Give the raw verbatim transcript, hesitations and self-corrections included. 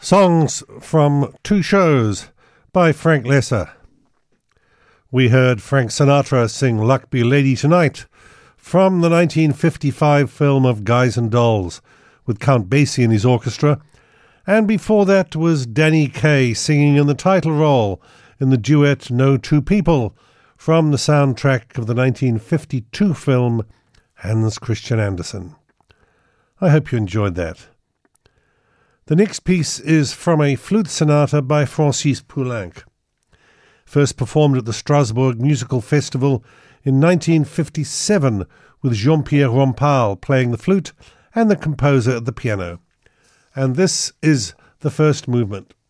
Songs from Two Shows by Frank Lesser. We heard Frank Sinatra sing Luck Be Lady Tonight from the nineteen fifty-five film of Guys and Dolls with Count Basie and his orchestra, and before that was Danny Kaye singing in the title role in the duet No Two People from the soundtrack of the nineteen fifty-two film Hans Christian Andersen. I hope you enjoyed that. The next piece is from a flute sonata by Francis Poulenc. First performed at the Strasbourg Musical Festival in nineteen fifty-seven with Jean-Pierre Rampal playing the flute and the composer at the piano. And this is the first movement.